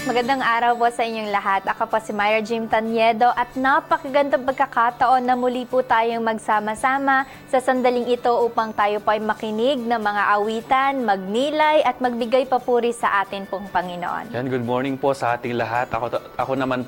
Magandang araw po sa inyong lahat. Ako po si Myra Jim Taniedo at napakagandang pagkakataon na muli po tayong magsama-sama sa sandaling ito upang tayo po ay makinig ng mga awitan, magnilay at magbigay papuri sa atin pong Panginoon. Yan, good morning po sa ating lahat. Ako naman